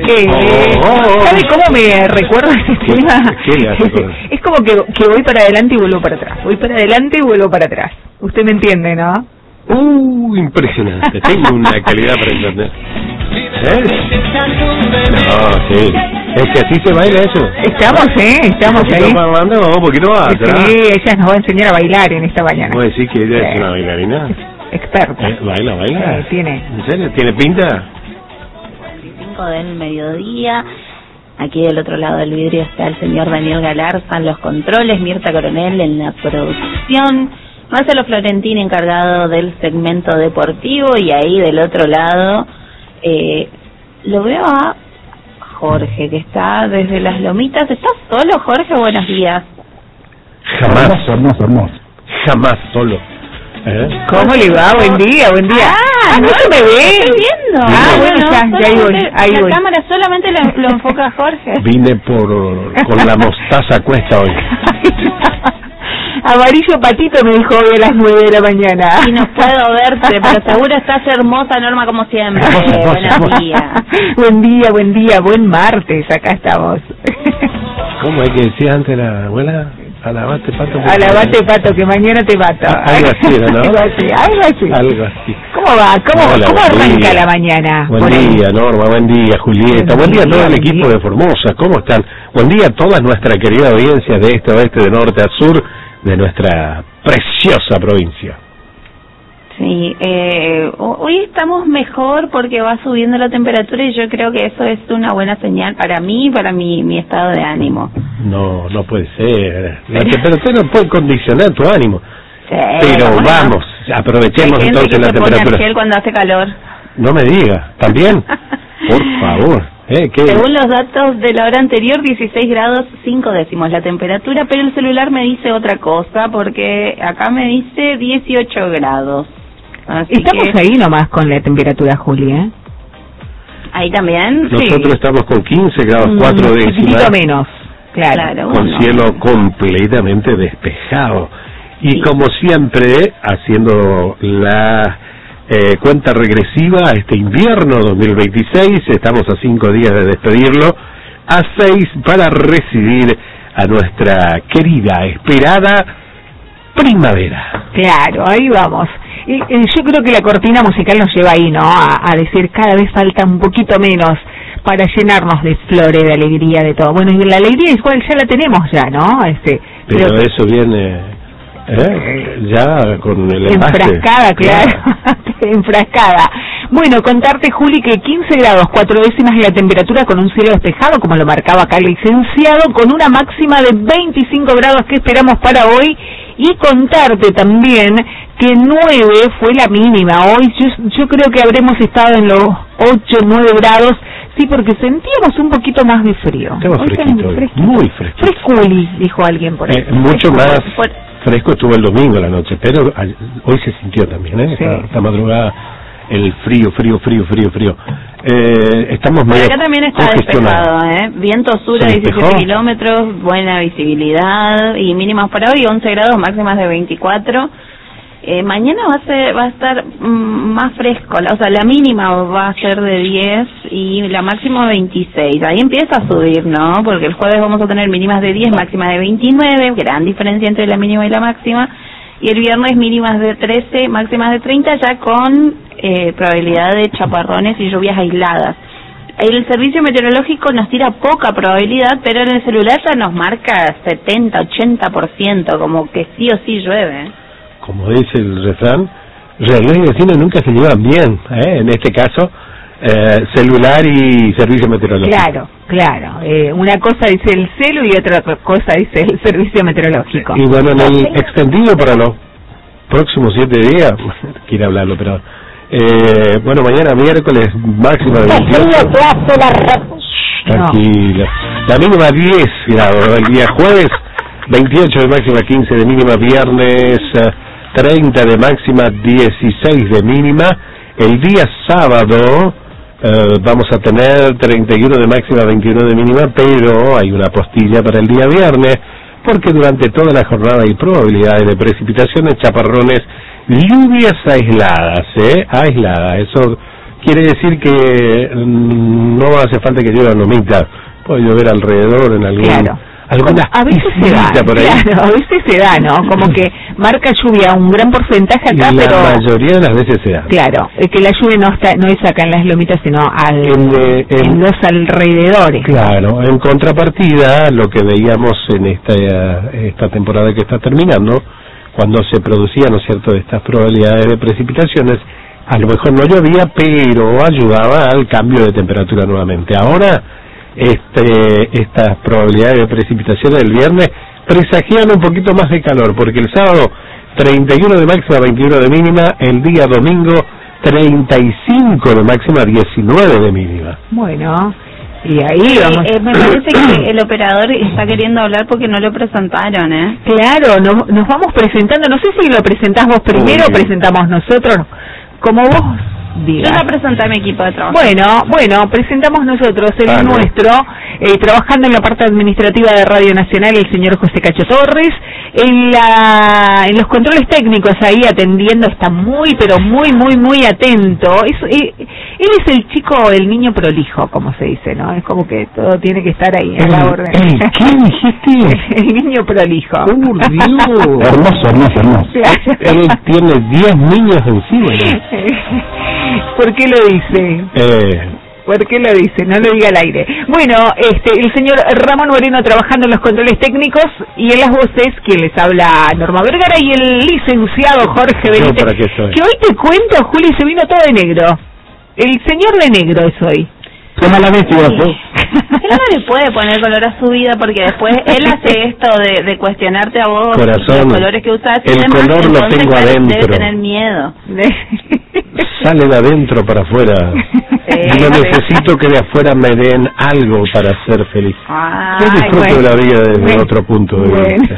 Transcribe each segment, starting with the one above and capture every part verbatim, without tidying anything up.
¿Qué? Oh, oh, ¿Sabe cómo me recuerda ese tema? ¿Qué le hace con... Es como que, que voy para adelante y vuelvo para atrás. Voy para adelante y vuelvo para atrás. Usted me entiende, ¿no? Uh, impresionante. Tengo una calidad para entender. ¿Eh? No, sí. Es que así se baila eso. Estamos, ¿eh? Estamos un ahí. Hablando, un poquito más atrás. Sí, ella nos va a enseñar a bailar en esta mañana. ¿Vos decís que ella sí. es una bailarina? Experta. ¿Eh? ¿Baila, baila? Sí, tiene. ¿En serio? ¿Tiene pinta? veinticinco del mediodía. Aquí del otro lado del vidrio está el señor Daniel Galarza en los controles, Mirta Coronel en la producción, Marcelo Florentini encargado del segmento deportivo, y ahí del otro lado eh, lo veo a Jorge, que está desde las Lomitas. ¿Estás solo, Jorge? Buenos días. Jamás. Hermoso, hermoso, hermoso. Jamás solo. ¿Eh? ¿Cómo le va? Buen día, buen día. Ah, no, no se me ve. Estoy viendo. Ah, bueno, ya, ya ahí voy, ahí la voy. cámara solamente lo, lo enfoca a Jorge. Vine por con la mostaza a cuesta hoy. Amarillo patito me dijo hoy a las nueve de la mañana. Y no puedo verte, pero seguro estás hermosa, Norma, como siempre. Hermosa, hermosa, Buenos hermosa. días. Buen día, buen día, buen martes, acá estamos. ¿Cómo es que decía antes la abuela? Alabate, pato. Alabate, pato, que mañana te mato. Ah, algo así era, ¿no? Algo así, algo así. Algo así. ¿Cómo va? ¿Cómo, Hola, ¿cómo buen arranca día. la mañana? Buen Por ahí. día, Norma, buen día, Julieta, buen Buen día a día, todo el buen equipo día. de Formosa, ¿cómo están? Buen día a toda nuestra querida audiencia de este a oeste, de norte a sur, de nuestra preciosa provincia. Sí, eh, hoy estamos mejor porque va subiendo la temperatura, y yo creo que eso es una buena señal para mí y para mi, mi estado de ánimo. No, no puede ser. La temperatura no puede condicionar tu ánimo. Sí, Pero bueno, vamos, aprovechemos hay gente entonces que la se pone temperatura. argel cuando hace calor. No me diga, ¿también? Por favor. ¿Eh? ¿Qué? Según los datos de la hora anterior, dieciséis grados cinco décimos la temperatura, pero el celular me dice otra cosa, porque acá me dice dieciocho grados. Así Estamos que, ahí nomás con la temperatura, Juli, ¿eh? ahí también. Nosotros sí. estamos con quince grados cuatro Un décimas. poquitito menos, claro. Claro, Con uno. cielo completamente despejado. Y Sí. como siempre, haciendo la eh, cuenta regresiva a este invierno dos mil veintiséis, estamos a cinco días de despedirlo, a seis para recibir a nuestra querida, esperada primavera. Claro, ahí vamos. Y, eh, yo creo que la cortina musical nos lleva ahí, ¿no? A, a decir cada vez falta un poquito menos para llenarnos de flores, de alegría, de todo. Bueno, y la alegría igual ya la tenemos ya, ¿no? Este, Pero creo que- eso viene ¿eh? ya con el envase. enfrascada, claro, enfrascada. Bueno, contarte, Juli, que quince grados, cuatro décimas la temperatura con un cielo despejado, como lo marcaba acá el licenciado, con una máxima de veinticinco grados que esperamos para hoy, y contarte también que nueve fue la mínima. Hoy yo, yo creo que habremos estado en los ocho, nueve grados, sí, porque sentíamos un poquito más de frío. Estaba Hoy fresquito, está hoy, fresquito. muy fresquito. Fresculi, dijo alguien por ahí. Eh, mucho más Por- fresco estuvo el domingo a la noche, pero a- hoy se sintió también, ¿eh? Sí. Esta, esta madrugada el frío, frío, frío, frío, frío. Eh, estamos Por medio acá también está congestionados. despejado, ¿eh? Viento sur a ¿Se diecisiete despejó? kilómetros, buena visibilidad, y mínimas para hoy once grados, máximas de veinticuatro. Eh, mañana va a ser, va a estar mm, más fresco, la- o sea, la mínima va a ser de diez y la máxima veintiséis. Ahí empieza a subir, ¿no? Porque el jueves vamos a tener mínimas de diez, máximas de veintinueve, gran diferencia entre la mínima y la máxima. Y el viernes mínimas de trece, máximas de treinta, ya con eh, probabilidad de chaparrones y lluvias aisladas. El servicio meteorológico nos tira poca probabilidad, pero en el celular ya nos marca setenta, ochenta por ciento, como que sí o sí llueve. Como dice el refrán, reloj y vecino nunca se llevan bien, ¿eh? En este caso, eh, celular y servicio meteorológico. Claro, claro. Eh, una cosa dice el celu y otra cosa dice el servicio meteorológico. Y bueno, en el extendido para los próximos siete días, quiere hablarlo, pero eh, bueno, mañana miércoles máxima de veintiocho. Tranquila. La mínima diez grados, el día jueves veintiocho de máxima, quince de mínima, viernes eh, treinta de máxima, dieciséis de mínima. El día sábado eh, vamos a tener treinta y uno de máxima, veintiuno de mínima, pero hay una postilla para el día viernes, porque durante toda la jornada hay probabilidades de precipitaciones, chaparrones, lluvias aisladas, ¿eh? Aisladas. Eso quiere decir que mm, no hace falta que llueva lomita, puede llover alrededor en algún... Claro. Alguna a veces se da, por ahí. claro, a veces se da, ¿no? Como que marca lluvia un gran porcentaje acá, y la pero... la mayoría de las veces se da. Claro, es que la lluvia no está no es acá en las lomitas, sino al, en, eh, en, en los alrededores. Claro, en contrapartida, lo que veíamos en esta, esta temporada que está terminando, cuando se producían, ¿no es cierto?, estas probabilidades de precipitaciones, a lo mejor no llovía, pero ayudaba al cambio de temperatura nuevamente. Ahora, este, estas probabilidades de precipitaciones del viernes presagian un poquito más de calor, porque el sábado treinta y uno de máxima, veintiuno de mínima, el día domingo treinta y cinco de máxima, diecinueve de mínima. Bueno, y ahí vamos. Eh, eh, me parece que el operador está queriendo hablar porque no lo presentaron, ¿eh? Claro, no, nos vamos presentando, no sé si lo presentás vos primero o presentamos nosotros, como vos digas. Yo ya presenté a mi equipo de trabajo. Bueno, bueno, presentamos nosotros el ah, nuestro, eh, trabajando en la parte administrativa de Radio Nacional, el señor José Cacho Torres, en la en los controles técnicos ahí atendiendo, está muy, pero muy, muy, muy atento. Es, eh, él es el chico, el niño prolijo, como se dice, ¿no? Es como que todo tiene que estar ahí a la orden. ¿El qué dijiste? El niño prolijo. ¡Oh, Dios! Hermoso, hermoso, hermoso. Él tiene diez niños encima, ¿no? ¿Por qué lo dice? Eh... ¿Por qué lo dice? No lo diga al aire. Bueno, este, el señor Ramón Moreno trabajando en los controles técnicos y en las voces, quien les habla, Norma Vergara, y el licenciado Jorge Benítez, que hoy te cuento, Juli, se vino todo de negro. El señor de negro es hoy. ¿Cómo la ves, vos? Él no le puede poner color a su vida porque después él hace esto de, de cuestionarte a vos. Corazón, los colores que usás. el demás, color lo tengo adentro. Debe tener miedo. Sale de adentro para afuera. Sí, Yo sí. necesito que de afuera me den algo para ser feliz. Ay, Yo disfruto bueno. de la vida desde Bueno. otro punto de Bueno. vista.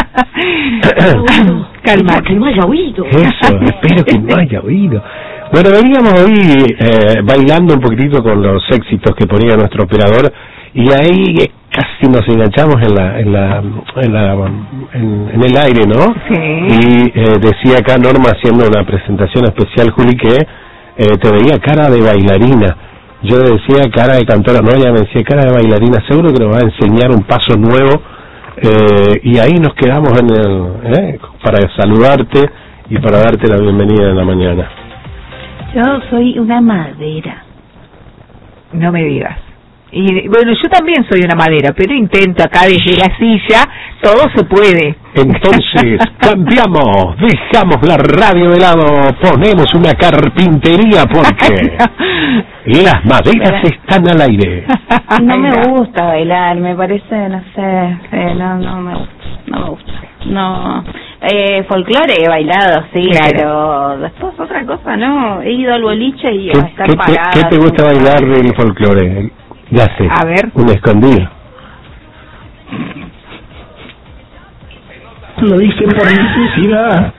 Calma. Que no haya oído. Eso, espero que no haya oído. Bueno, veníamos hoy eh, bailando un poquitito con los éxitos que ponía nuestro operador y ahí eh, casi nos enganchamos en la en la en, la, en, en el aire, ¿no? Sí. Y eh, decía acá Norma haciendo una presentación especial, Juli, que eh, te veía cara de bailarina. Yo decía cara de cantora, no, ella me decía cara de bailarina, seguro que nos va a enseñar un paso nuevo. Eh, y ahí nos quedamos en el, eh, para saludarte y para darte la bienvenida en la mañana. yo soy una madera. No me digas. Y bueno, yo también soy una madera, pero intento acá desde la silla, todo se puede. Entonces, cambiamos, dejamos la radio de lado, ponemos una carpintería porque las maderas están al aire. No me gusta bailar, me parece, no sé, eh, no, no me gusta, no me gusta. No, eh, folclore he bailado, sí, Claro. pero después otra cosa, no. He ido al boliche y ¿Qué, a estar qué te, parada. qué te gusta bailar del folclore? Ya sé, A ver. un escondido. Lo dicen por necesidad.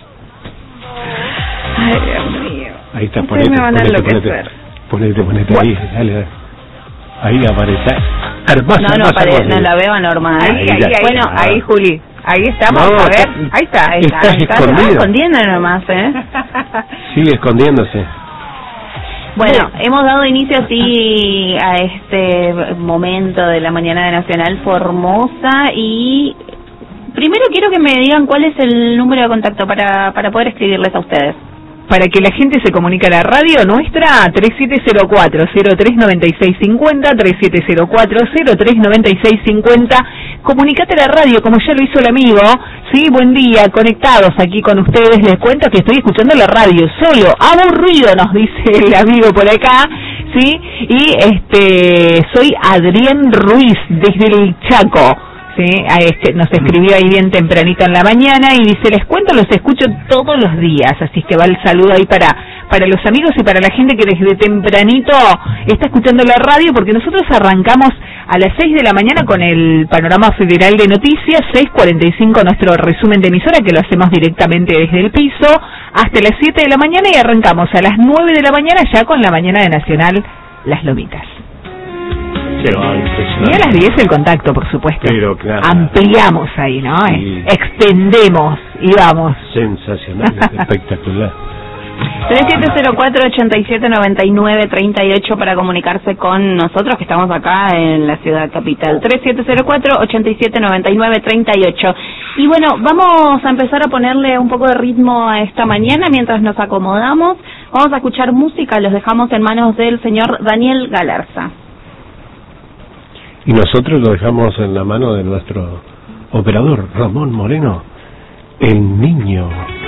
Ay, Dios mío. Ahí está, Ustedes ponete, me van a ponete, enloquecer. ponete, ponete, ponete ahí, dale, dale. Ahí aparece. Hermosa, No, no, hermosa, pare, hermosa. no la veo normal. Ahí, ahí, ahí, bueno, ahí, Juli. Ahí estamos, No, a ver. está- Ahí está, ahí está. estás Ahí está. escondida. estás escondiendo nomás, ¿eh? Sigue escondiéndose. Bueno, hemos dado inicio así a este momento de la mañana de Nacional Formosa y primero quiero que me digan cuál es el número de contacto para, para poder escribirles a ustedes. Para que la gente se comunique a la radio nuestra, tres siete cero cuatro, cero tres nueve seis cinco cero, tres siete cero cuatro, cero tres nueve seis cinco cero. Comunicate a la radio, como ya lo hizo el amigo. Sí, buen día, conectados aquí con ustedes. Les cuento que estoy escuchando la radio solo, aburrido, nos dice el amigo por acá. Sí, y este, soy Adrián Ruiz, desde el Chaco. Sí, a este, nos escribió ahí bien tempranito en la mañana y dice, les cuento, los escucho todos los días, así que va el saludo ahí para para los amigos y para la gente que desde tempranito está escuchando la radio, porque nosotros arrancamos a las seis de la mañana con el Panorama Federal de Noticias, seis cuarenta y cinco nuestro resumen de emisora, que lo hacemos directamente desde el piso, hasta las siete de la mañana y arrancamos a las nueve de la mañana ya con la mañana de Nacional Las Lomitas. Pero, Y a las diez el contacto, por supuesto. Pero claro. Ampliamos ahí, ¿no? Sí. Extendemos y vamos. Sensacional, espectacular. tres siete cero cuatro, ocho siete nueve nueve, tres ocho para comunicarse con nosotros que estamos acá en la ciudad capital. tres siete cero cuatro, ocho siete nueve nueve, tres ocho. Y bueno, vamos a empezar a ponerle un poco de ritmo a esta mañana mientras nos acomodamos. Vamos a escuchar música, los dejamos en manos del señor Daniel Galarza. Y nosotros lo dejamos en la mano de nuestro operador, Ramón Moreno, el niño.